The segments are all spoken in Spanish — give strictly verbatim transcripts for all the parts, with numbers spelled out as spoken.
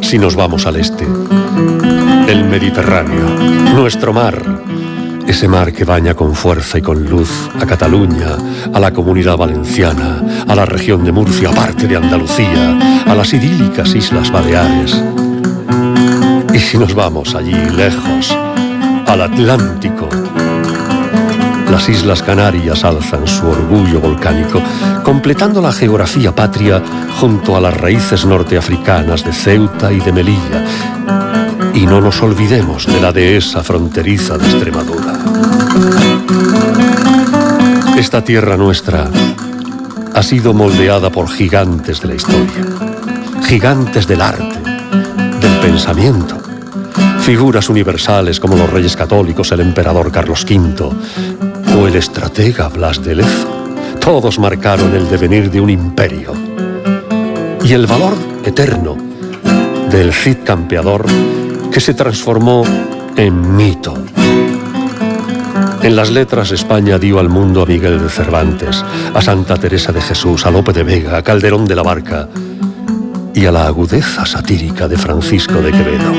Si nos vamos al este, el Mediterráneo, nuestro mar, ese mar que baña con fuerza y con luz a Cataluña, a la Comunidad Valenciana, a la región de Murcia, parte de Andalucía, a las idílicas Islas Baleares. Y si nos vamos allí lejos, al Atlántico, las Islas Canarias alzan su orgullo volcánico, completando la geografía patria junto a las raíces norteafricanas de Ceuta y de Melilla. Y no nos olvidemos de la dehesa fronteriza de Extremadura. Esta tierra nuestra ha sido moldeada por gigantes de la historia, gigantes del arte, del pensamiento, figuras universales como los reyes católicos, el emperador Carlos quinto o el estratega Blas de Lezo. Todos marcaron el devenir de un imperio y el valor eterno del Cid campeador que se transformó en mito. En las letras España dio al mundo a Miguel de Cervantes, a Santa Teresa de Jesús, a Lope de Vega, a Calderón de la Barca y a la agudeza satírica de Francisco de Quevedo.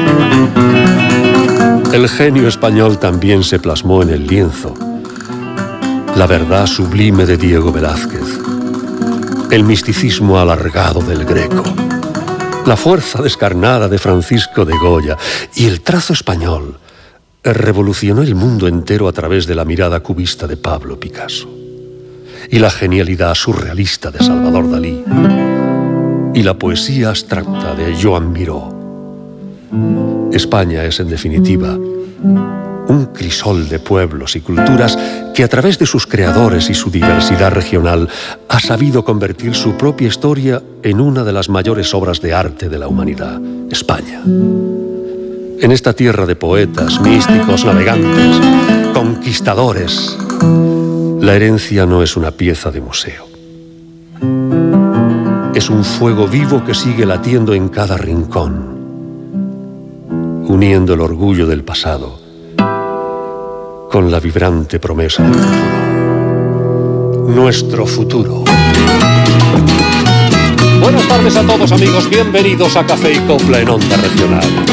El genio español también se plasmó en el lienzo. La verdad sublime de Diego Velázquez, el misticismo alargado del Greco, la fuerza descarnada de Francisco de Goya y el trazo español revolucionó el mundo entero a través de la mirada cubista de Pablo Picasso y la genialidad surrealista de Salvador Dalí y la poesía abstracta de Joan Miró. España es, en definitiva, un crisol de pueblos y culturas que a través de sus creadores y su diversidad regional ha sabido convertir su propia historia en una de las mayores obras de arte de la humanidad, España. En esta tierra de poetas, místicos, navegantes, conquistadores, la herencia no es una pieza de museo. Es un fuego vivo que sigue latiendo en cada rincón, uniendo el orgullo del pasado con la vibrante promesa del futuro. Nuestro futuro. Buenas tardes a todos, amigos. Bienvenidos a Café y Copla en Onda Regional.